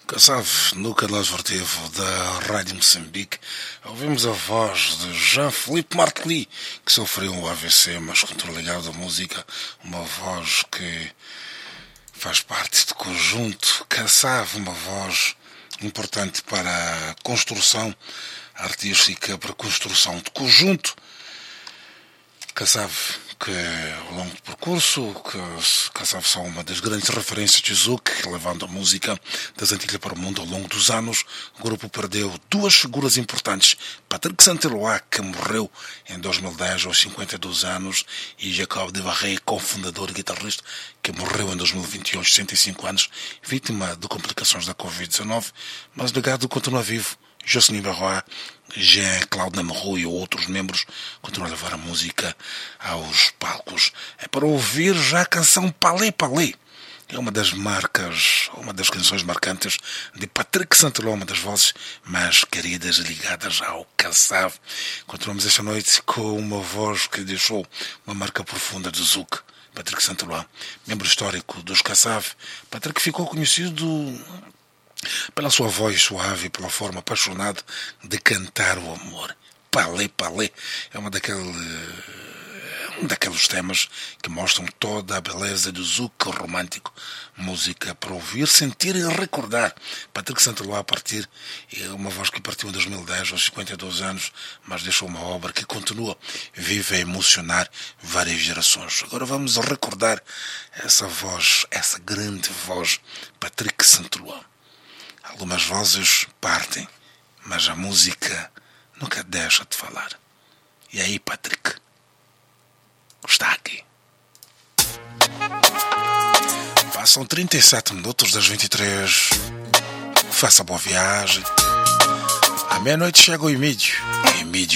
Cassave, no canal esportivo da Rádio Moçambique, ouvimos a voz de Jean-Philippe Martelly, que sofreu um AVC, mas continuou ligado à música, uma voz que faz parte do conjunto Cassave, uma voz importante para a construção artística, para a construção de conjunto. Cassave, que ao longo do percurso, Cassave são uma das grandes referências de Zouk, levando a música das Antilhas para o mundo ao longo dos anos. O grupo perdeu duas figuras importantes, Patrick Saint-Éloi, que morreu em 2010 aos 52 anos, e Jacob Desbarré, cofundador e guitarrista, que morreu em 2021 aos 65 anos, vítima de complicações da Covid-19, mas o legado continua vivo. Jocelyn Barrois, Jean-Claude Nameroux e outros membros continuam a levar a música aos palcos. É para ouvir já a canção Palais Palais. É uma das marcas, uma das canções marcantes de Patrick Saint-Éloi, uma das vozes mais queridas ligadas ao Cassave. Continuamos esta noite com uma voz que deixou uma marca profunda do Zouk. Patrick Saint-Éloi, membro histórico dos Cassave. Patrick ficou conhecido pela sua voz suave e pela forma apaixonada de cantar o amor. Palais Palais é um daqueles temas que mostram toda a beleza do Zouk romântico. Música para ouvir, sentir e recordar. Patrick Saint-Éloi a partir, é uma voz que partiu em 2010 aos 52 anos, mas deixou uma obra que continua viva a emocionar várias gerações. Agora vamos recordar essa voz, essa grande voz, Patrick Saint-Éloi. Algumas vozes partem, mas a música nunca deixa de falar. E aí, Patrick, está aqui. Passam 37 minutos das 23. Faça boa viagem. À meia-noite chega o Emílio.